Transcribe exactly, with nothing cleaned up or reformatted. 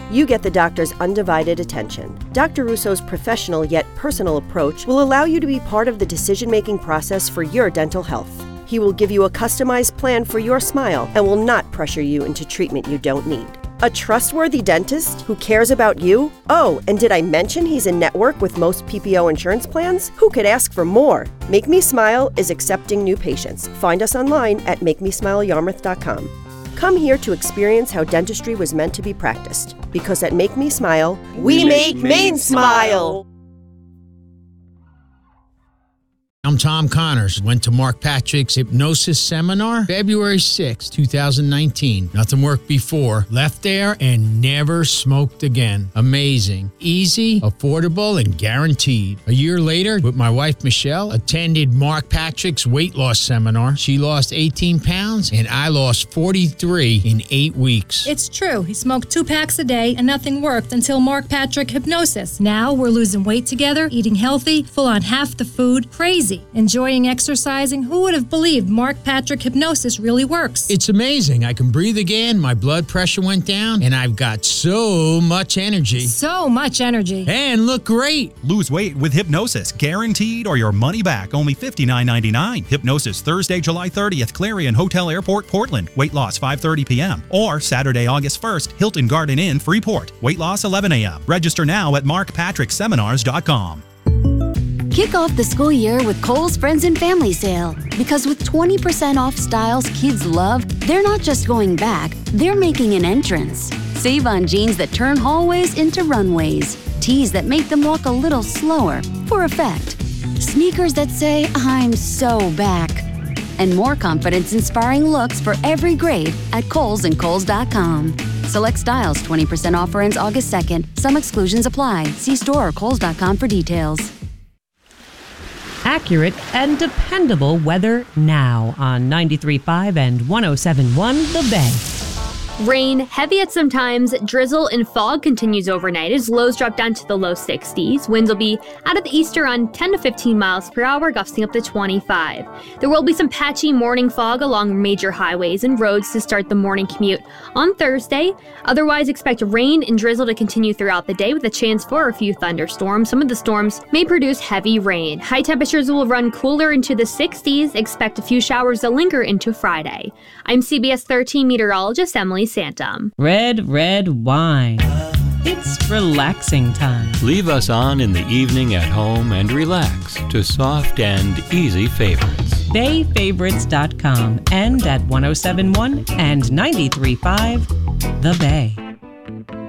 you get the doctor's undivided attention. Doctor Russo's professional yet personal approach will allow you to be part of the decision-making process for your dental health. He will give you a customized plan for your smile and will not pressure you into treatment you don't need. A trustworthy dentist who cares about you? Oh, and did I mention he's in network with most P P O insurance plans? Who could ask for more? Make Me Smile is accepting new patients. Find us online at make me smile yarmouth dot com. Come here to experience how dentistry was meant to be practiced. Because at Make Me Smile, we, we make Maine smile! I'm Tom Connors. Went to Mark Patrick's hypnosis seminar February sixth, twenty nineteen. Nothing worked before. Left there and never smoked again. Amazing. Easy, affordable, and guaranteed. A year later, with my wife Michelle, attended Mark Patrick's weight loss seminar. She lost eighteen pounds and I lost forty-three in eight weeks. It's true. He smoked two packs a day and nothing worked until Mark Patrick Hypnosis. Now we're losing weight together, eating healthy, full on half the food. Crazy. Enjoying exercising. Who would have believed Mark Patrick Hypnosis really works? It's amazing. I can breathe again, my blood pressure went down, and I've got so much energy. So much energy. And look great. Lose weight with Hypnosis. Guaranteed or your money back. Only fifty-nine ninety-nine. Hypnosis Thursday, July thirtieth, Clarion Hotel Airport, Portland. Weight loss five thirty p.m. Or Saturday, August first, Hilton Garden Inn, Freeport. Weight loss eleven a.m. Register now at mark patrick seminars dot com. Kick off the school year with Kohl's Friends and Family Sale. Because with twenty percent off styles kids love, they're not just going back, they're making an entrance. Save on jeans that turn hallways into runways. Tees that make them walk a little slower, for effect. Sneakers that say, I'm so back. And more confidence-inspiring looks for every grade at Kohl's and Kohl's dot com. Select styles, twenty percent offer ends August second. Some exclusions apply. See store or Kohl's dot com for details. Accurate and dependable weather now on ninety-three point five and one oh seven point one The Bay. Rain, heavy at some times, drizzle and fog continues overnight as lows drop down to the low sixties. Winds will be out of the east around ten to fifteen miles per hour, gusting up to twenty-five. There will be some patchy morning fog along major highways and roads to start the morning commute on Thursday. Otherwise, expect rain and drizzle to continue throughout the day with a chance for a few thunderstorms. Some of the storms may produce heavy rain. High temperatures will run cooler into the sixties. Expect a few showers to linger into Friday. I'm C B S thirteen meteorologist Emily Santum. Red, red wine. It's relaxing time. Leave us on in the evening at home and relax to soft and easy favorites. bay favorites dot com and at one oh seven point one and ninety-three point five The Bay.